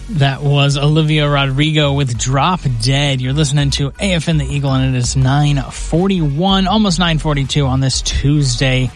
That was Olivia Rodrigo with Drop Dead. You're listening to AFN The Eagle, and it is 9:41, almost 9:42 on this Tuesday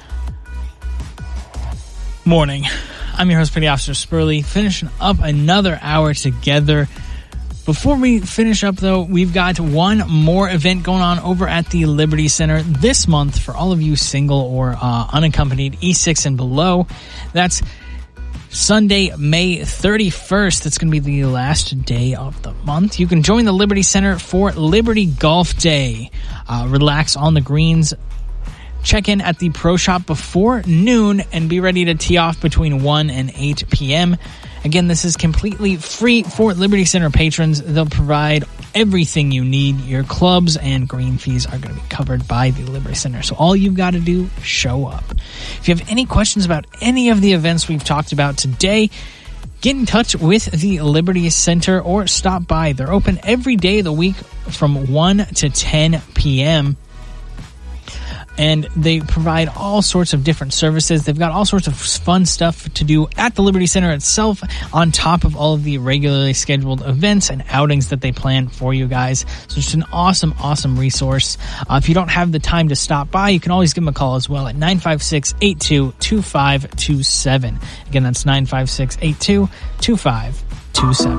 morning. I'm your host, Petty Officer Spurley, finishing up another hour together. Before we finish up, though, we've got one more event going on over at the Liberty Center this month for all of you single or unaccompanied E6 and below. That's Sunday, May 31st. That's going to be the last day of the month. You can join the Liberty Center for Liberty Golf Day. Relax on the greens. Check in at the Pro Shop before noon and be ready to tee off between 1 and 8 p.m. Again, this is completely free for Liberty Center patrons. They'll provide everything you need. Your clubs and green fees are going to be covered by the Liberty Center. So all you've got to do, show up. If you have any questions about any of the events we've talked about today, get in touch with the Liberty Center or stop by. They're open every day of the week from 1 to 10 p.m. And they provide all sorts of different services. They've got all sorts of fun stuff to do at the Liberty Center itself, on top of all of the regularly scheduled events and outings that they plan for you guys. So it's an awesome, awesome resource. If you don't have the time to stop by, you can always give them a call as well at 956-822527. Again, that's 956-822527.